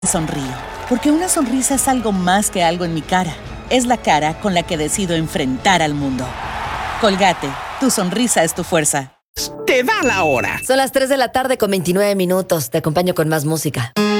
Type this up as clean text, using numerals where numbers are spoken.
Sonrío, porque una sonrisa es algo más que algo en mi cara. Es la cara con la que decido enfrentar al mundo. Colgate, tu sonrisa es tu fuerza. Te da la hora. Son las 3 de la tarde con 29 minutos. Te acompaño con más música.